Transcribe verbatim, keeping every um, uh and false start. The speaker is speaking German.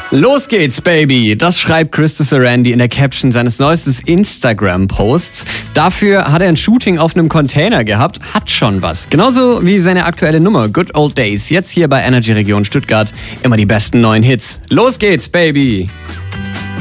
Los geht's, Baby! Das schreibt Christopher Randy in der Caption seines neuesten Instagram-Posts. Dafür hat er ein Shooting auf einem Container gehabt, hat schon was. Genauso wie seine aktuelle Nummer, Good Old Days. Jetzt hier bei Energy Region Stuttgart. Immer die besten neuen Hits. Los geht's, Baby!